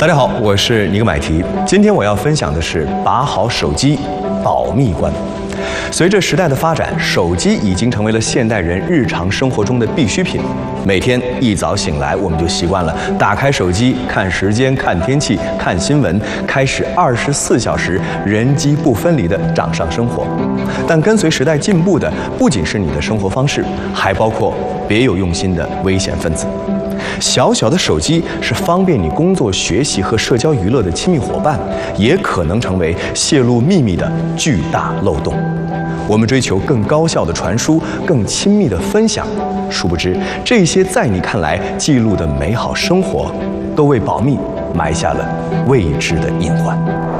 大家好，我是尼格买提。今天我要分享的是把好手机保密观。随着时代的发展，手机已经成为了现代人日常生活中的必需品。每天一早醒来，我们就习惯了打开手机看时间、看天气、看新闻，开始24小时人机不分离的掌上生活。但跟随时代进步的不仅是你的生活方式，还包括别有用心的危险分子。小小的手机是方便你工作、学习和社交娱乐的亲密伙伴，也可能成为泄露秘密的巨大漏洞。我们追求更高效的传输、更亲密的分享，殊不知这些在你看来记录的美好生活，都为保密埋下了未知的隐患。